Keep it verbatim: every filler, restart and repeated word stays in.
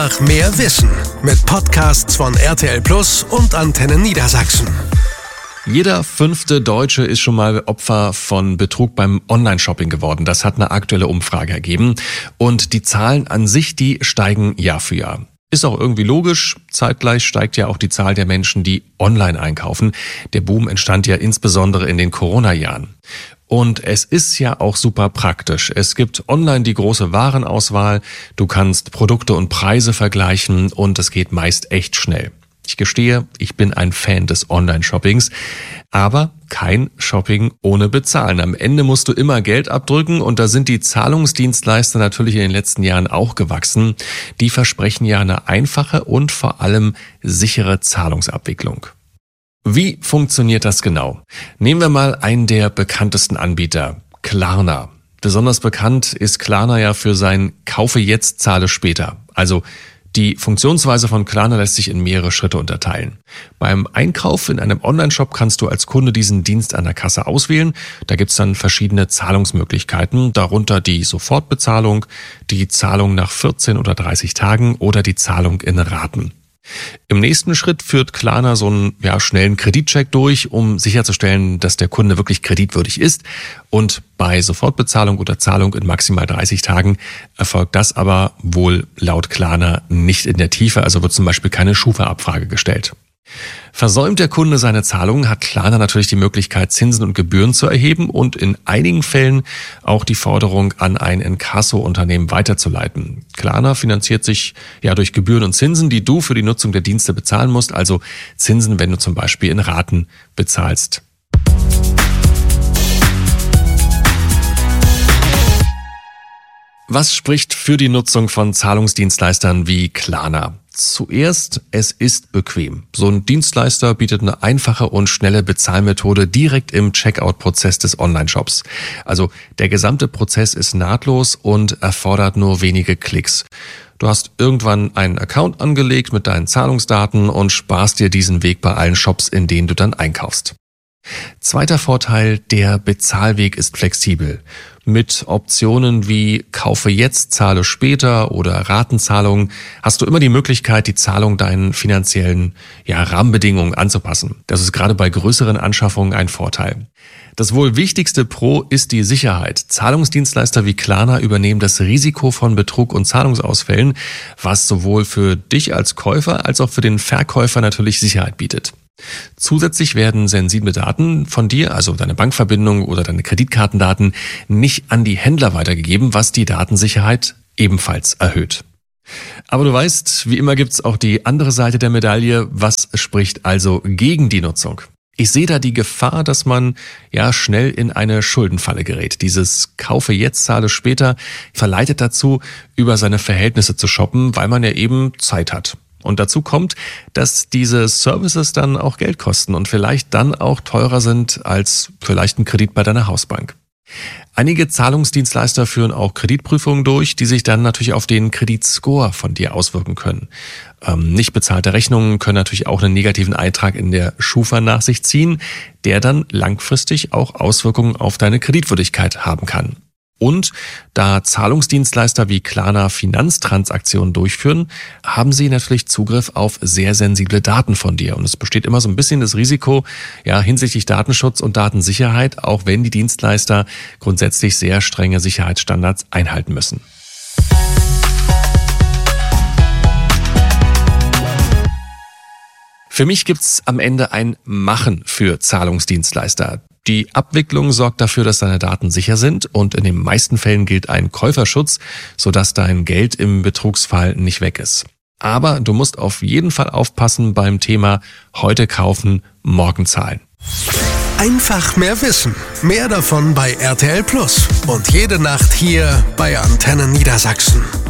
Einfach mehr Wissen mit Podcasts von R T L Plus und Antenne Niedersachsen. Jeder fünfte Deutsche ist schon mal Opfer von Betrug beim Online-Shopping geworden. Das hat eine aktuelle Umfrage ergeben. Und die Zahlen an sich, die steigen Jahr für Jahr. Ist auch irgendwie logisch. Zeitgleich steigt ja auch die Zahl der Menschen, die online einkaufen. Der Boom entstand ja insbesondere in den Corona-Jahren. Und es ist ja auch super praktisch. Es gibt online die große Warenauswahl. Du kannst Produkte und Preise vergleichen und es geht meist echt schnell. Ich gestehe, ich bin ein Fan des Online-Shoppings, aber kein Shopping ohne Bezahlen. Am Ende musst du immer Geld abdrücken und da sind die Zahlungsdienstleister natürlich in den letzten Jahren auch gewachsen. Die versprechen ja eine einfache und vor allem sichere Zahlungsabwicklung. Wie funktioniert das genau? Nehmen wir mal einen der bekanntesten Anbieter, Klarna. Besonders bekannt ist Klarna ja für sein Kaufe jetzt, zahle später. Also die Funktionsweise von Klarna lässt sich in mehrere Schritte unterteilen. Beim Einkauf in einem Onlineshop kannst du als Kunde diesen Dienst an der Kasse auswählen. Da gibt's dann verschiedene Zahlungsmöglichkeiten, darunter die Sofortbezahlung, die Zahlung nach vierzehn oder dreißig Tagen oder die Zahlung in Raten. Im nächsten Schritt führt Klarna so einen ja, schnellen Kreditcheck durch, um sicherzustellen, dass der Kunde wirklich kreditwürdig ist. Und bei Sofortbezahlung oder Zahlung in maximal dreißig Tagen erfolgt das aber wohl laut Klarna nicht in der Tiefe, also wird zum Beispiel keine Schufa-Abfrage gestellt. Versäumt der Kunde seine Zahlungen, hat Klarna natürlich die Möglichkeit, Zinsen und Gebühren zu erheben und in einigen Fällen auch die Forderung an ein Inkasso-Unternehmen weiterzuleiten. Klarna finanziert sich ja durch Gebühren und Zinsen, die du für die Nutzung der Dienste bezahlen musst, also Zinsen, wenn du zum Beispiel in Raten bezahlst. Was spricht für die Nutzung von Zahlungsdienstleistern wie Klarna? Zuerst, es ist bequem. So ein Dienstleister bietet eine einfache und schnelle Bezahlmethode direkt im Checkout-Prozess des Online-Shops. Also der gesamte Prozess ist nahtlos und erfordert nur wenige Klicks. Du hast irgendwann einen Account angelegt mit deinen Zahlungsdaten und sparst dir diesen Weg bei allen Shops, in denen du dann einkaufst. Zweiter Vorteil, der Bezahlweg ist flexibel. Mit Optionen wie Kaufe jetzt, zahle später oder Ratenzahlung hast du immer die Möglichkeit, die Zahlung deinen finanziellen ja, Rahmenbedingungen anzupassen. Das ist gerade bei größeren Anschaffungen ein Vorteil. Das wohl wichtigste Pro ist die Sicherheit. Zahlungsdienstleister wie Klarna übernehmen das Risiko von Betrug und Zahlungsausfällen, was sowohl für dich als Käufer als auch für den Verkäufer natürlich Sicherheit bietet. Zusätzlich werden sensible Daten von dir, also deine Bankverbindung oder deine Kreditkartendaten, nicht an die Händler weitergegeben, was die Datensicherheit ebenfalls erhöht. Aber du weißt, wie immer gibt's auch die andere Seite der Medaille. Was spricht also gegen die Nutzung? Ich sehe da die Gefahr, dass man ja schnell in eine Schuldenfalle gerät. Dieses Kaufe jetzt, zahle später verleitet dazu, über seine Verhältnisse zu shoppen, weil man ja eben Zeit hat. Und dazu kommt, dass diese Services dann auch Geld kosten und vielleicht dann auch teurer sind als vielleicht ein Kredit bei deiner Hausbank. Einige Zahlungsdienstleister führen auch Kreditprüfungen durch, die sich dann natürlich auf den Kreditscore von dir auswirken können. Ähm, nicht bezahlte Rechnungen können natürlich auch einen negativen Eintrag in der Schufa nach sich ziehen, der dann langfristig auch Auswirkungen auf deine Kreditwürdigkeit haben kann. Und da Zahlungsdienstleister wie Klarna Finanztransaktionen durchführen, haben sie natürlich Zugriff auf sehr sensible Daten von dir. Und es besteht immer so ein bisschen das Risiko, ja, hinsichtlich Datenschutz und Datensicherheit, auch wenn die Dienstleister grundsätzlich sehr strenge Sicherheitsstandards einhalten müssen. Für mich gibt's am Ende ein Machen für Zahlungsdienstleister. Die Abwicklung sorgt dafür, dass deine Daten sicher sind und in den meisten Fällen gilt ein Käuferschutz, sodass dein Geld im Betrugsfall nicht weg ist. Aber du musst auf jeden Fall aufpassen beim Thema heute kaufen, morgen zahlen. Einfach mehr Wissen. Mehr davon bei R T L Plus und jede Nacht hier bei Antenne Niedersachsen.